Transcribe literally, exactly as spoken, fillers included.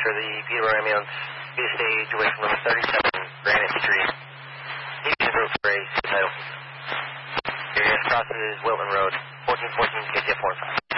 for the Peterborough Ambulance, be a stage away from number thirty-seven Granite Street. Need to vote for a title. Your next crosses Wilton Road, fourteen fourteen K T F four and five.